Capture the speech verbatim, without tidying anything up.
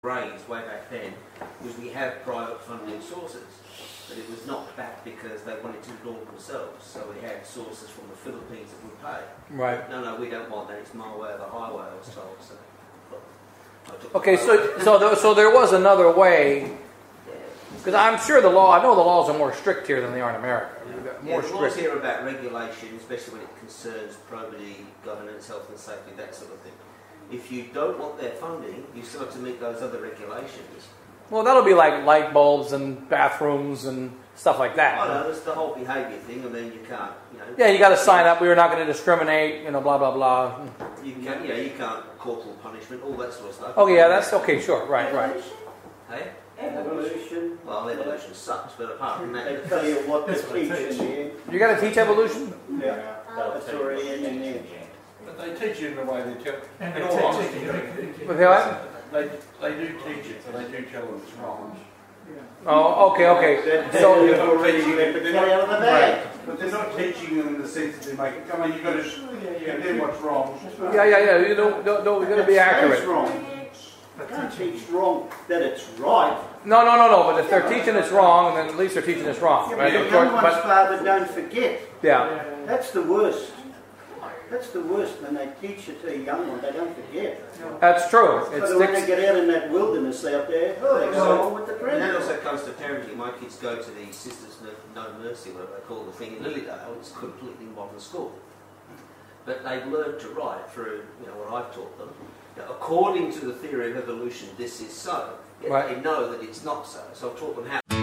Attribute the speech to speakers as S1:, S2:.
S1: raised way back then was we have private funding sources, but it was not back because they wanted to launch themselves. So we had sources from the Philippines that would pay.
S2: Right.
S1: No, no, we don't want that. It's my way or the highway, I was told. So.
S2: Okay, so so there, so there was another way, because I'm sure the law. I know the laws are more strict here than they are in America.
S1: Yeah,
S2: More
S1: the laws
S2: strict.
S1: here are about regulation, especially when it concerns probity, governance, health and safety, that sort of thing. If you don't want their funding, you still have to meet those other regulations.
S2: Well, that'll be like light bulbs and bathrooms and stuff like that.
S1: I know, that's the whole behaviour thing. I mean, you can't, you know.
S2: Yeah, you got to sign up. We were not going to discriminate. You know, blah blah blah.
S1: You can, you know, you can't corporal punishment, all that sort of stuff.
S2: Oh yeah, that's okay. Sure, right, right.
S1: Hey?
S3: Evolution.
S1: Well, evolution sucks, but apart from that,
S3: They tell you what to teach in there.
S2: You got to teach evolution.
S3: Yeah, that's already in there.
S4: But they teach it in the way they tell.
S5: And
S4: In
S5: they
S4: all
S5: teach
S4: honesty,
S5: it.
S2: With what?
S4: they they do teach it, but they do tell them it's wrong.
S2: Oh, okay, okay.
S3: They're
S2: So
S3: they're already let the cat out of the bag.
S4: But they're not teaching them in the sense that they make it. I mean, you've got to you can do what's wrong.
S2: yeah, yeah, yeah. You don't, don't, don't. You're going to be
S3: That's
S2: accurate.
S3: wrong. You can't teach wrong that it's right.
S2: No, no, no, no. But if they're teaching it's wrong, then at least they're teaching it's wrong,
S3: Yeah,
S2: right?
S3: but
S2: Of
S3: the
S2: course,
S3: young one's
S2: but
S3: father don't forget.
S2: yeah.
S3: That's the worst. That's the worst when they teach it to a young one. They don't forget.
S2: That's true. It
S3: But when they
S2: sticks.
S3: get out in that wilderness out there, oh, they go on with the
S1: and that
S3: dream.
S1: also comes to parenting. My kids go to the Sisters No, no Mercy, whatever they call the thing in Lilydale. It's a completely modern school. But they've learned to write through, you know, what I've taught them. Now, according to the theory of evolution, this is so. Yet
S2: Right.
S1: they know that it's not so. So I've taught them how.